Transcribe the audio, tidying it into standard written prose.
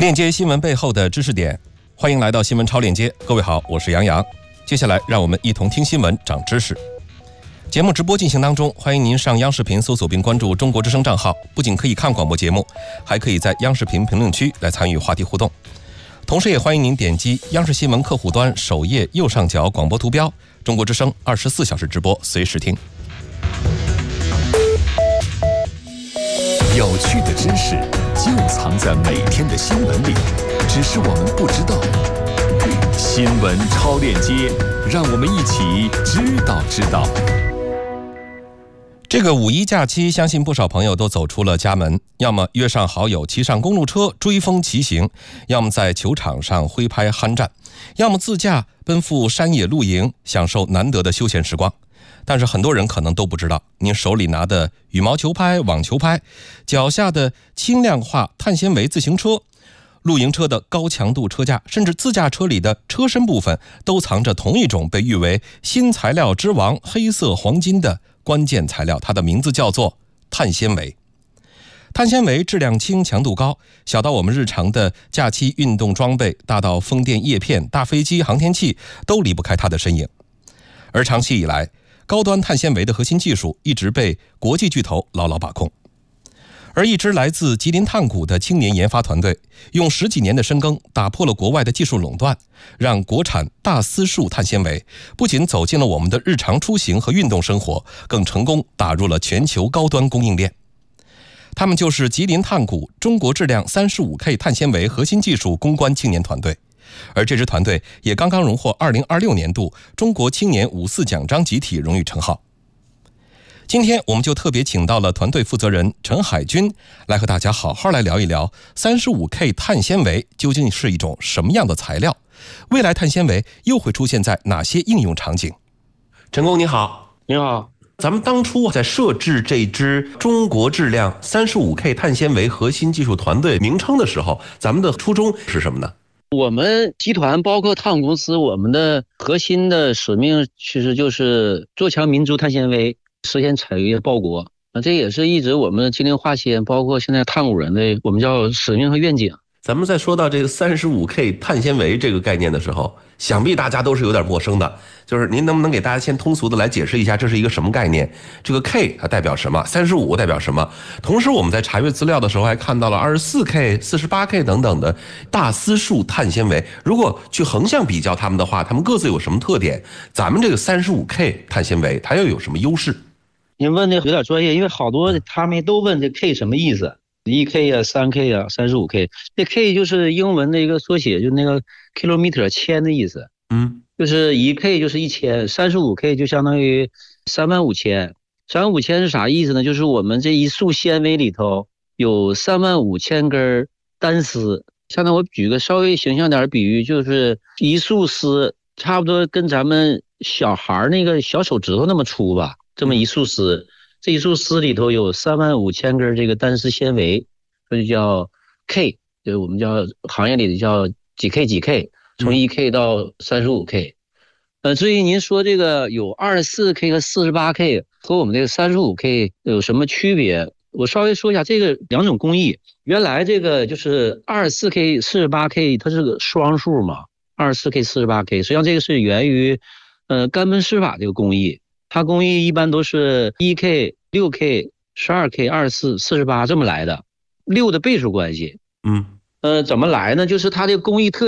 链接新闻背后的知识点，欢迎来到新闻超链接。各位好，我是杨洋。接下来让我们一同听新闻长知识。节目直播进行当中，欢迎您上央视频搜索并关注中国之声账号，不仅可以看广播节目，还可以在央视频评论区来参与话题互动。同时也欢迎您点击央视新闻客户端首页右上角广播图标，中国之声24小时直播，随时听。 有趣的知识就藏在每天的新闻里，只是我们不知道。新闻超链接，让我们一起知道。 这个五一假期，相信不少朋友都走出了家门，要么约上好友骑上公路车追风骑行，要么在球场上挥拍酣战，要么自驾奔赴山野露营，享受难得的休闲时光。但是很多人可能都不知道，您手里拿的羽毛球拍、网球拍，脚下的轻量化碳纤维自行车，露营车的高强度车架，甚至自驾车里的车身部分，都藏着同一种被誉为新材料之王、黑色黄金的关键材料，它的名字叫做碳纤维。碳纤维质量轻、强度高，小到我们日常的假期运动装备，大到风电叶片、大飞机、航天器，都离不开它的身影。而长期以来，高端碳纤维的核心技术一直被国际巨头牢牢把控。而一支来自吉林碳谷的青年研发团队，用10几年的深耕，打破了国外的技术垄断，让国产大丝束碳纤维不仅走进了我们的日常出行和运动生活，更成功打入了全球高端供应链。他们就是吉林碳谷中国质量 35K 碳纤维核心技术攻关青年团队。而这支团队也刚刚荣获2026年度中国青年54奖章集体荣誉称号。今天我们就特别请到了团队负责人陈海军，来和大家好好来聊一聊 35K 碳纤维究竟是一种什么样的材料，未来碳纤维又会出现在哪些应用场景。陈工你好。 你好。 咱们当初在设置这支中国质量 35K 碳纤维核心技术团队名称的时候，咱们的初衷是什么呢？ 我们集团包括碳公司，我们的核心的使命其实就是做强民族碳纤维，实现产业报国。这也是一直我们吉林化纤包括现在碳谷人的我们叫使命和愿景。 咱们在说到这个 35K 碳纤维这个概念的时候，想必大家都是有点陌生的，就是您能不能给大家先通俗的来解释一下这是一个什么概念，这个 K 它代表什么，35代表什么。同时我们在查阅资料的时候还看到了 24K 48K 等等的大丝束碳纤维，如果去横向比较它们的话，它们各自有什么特点？咱们这个 35K 碳纤维它又有什么优势？ 您问的有点专业，因为好多他们都问这 K 什么意思，1K 啊 3K 啊 35K， 这 K 就是英文的一个缩写，就那个 kilometer 千的意思。就是1K 就是1000， 35K 就相当于35000。35000是啥意思呢？就是我们这一束纤维里头有35000根单丝。相当于我举个稍微形象点比喻，就是一束丝差不多跟咱们小孩那个小手指头那么粗吧，这么一束丝。这一束丝里头有35000根这个单丝纤维，这就叫 K， 就是我们叫行业里的叫几 K 几 K， 从1K 到 35K。至于您说这个有 24K 和 48K 和我们这个 35K 有什么区别，我稍微说一下这个两种工艺。原来这个就是 24K 48K 它是个双数嘛， 24K 48K 实际上这个是源于干喷湿法这个工艺。它工艺一般都是 1K 6K 12K 24 48这么来的，6的倍数关系。怎么来呢？就是它这个工艺特